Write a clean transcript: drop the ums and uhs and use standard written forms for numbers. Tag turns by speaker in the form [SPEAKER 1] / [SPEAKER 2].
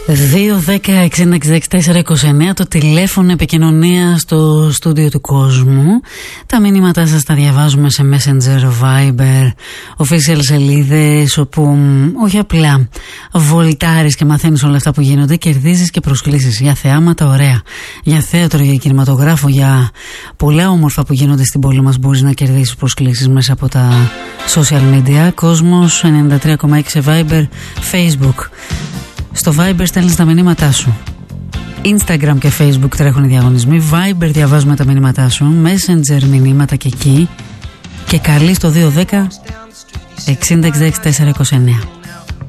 [SPEAKER 1] 2-10-66-429 το τηλέφωνο επικοινωνία στο στούντιο του κόσμου. Τα μηνύματά σας τα διαβάζουμε σε Messenger, Viber, official σελίδες, όπου όχι απλά βολτάρεις και μαθαίνεις όλα αυτά που γίνονται, κερδίζεις και προσκλήσεις για θεάματα ωραία, για θέατρο, για κινηματογράφο, για πολλά όμορφα που γίνονται στην πόλη μας. Μπορείς να κερδίσεις προσκλήσεις μέσα από τα social media. Κόσμος 93,6 σε Viber, Facebook. Στο Viber στέλνεις τα μηνύματά σου. Instagram και Facebook τρέχουν οι διαγωνισμοί. Viber διαβάζουμε τα μηνύματά σου. Messenger μηνύματα και εκεί. Και καλεί στο 210 60 66 429.